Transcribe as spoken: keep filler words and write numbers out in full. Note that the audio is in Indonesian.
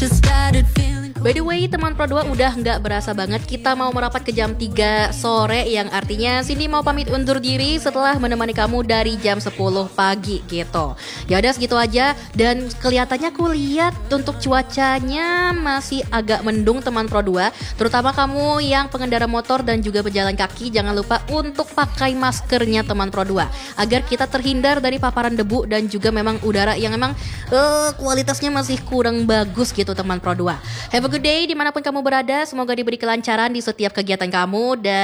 By the way, teman Pro dua udah nggak berasa banget kita mau merapat ke jam tiga sore, yang artinya Cindy mau pamit undur diri setelah menemani kamu dari jam sepuluh pagi gitu. Ya udah segitu aja, dan kelihatannya aku lihat untuk cuacanya masih agak mendung teman Pro dua, terutama kamu yang pengendara motor dan juga pejalan kaki. Jangan lupa untuk pakai maskernya teman Pro dua agar kita terhindar dari paparan debu dan juga memang udara yang memang uh, kualitasnya masih kurang bagus gitu teman Pro dua. Have a good day dimanapun kamu berada, semoga diberi kelancaran di setiap kegiatan kamu, dan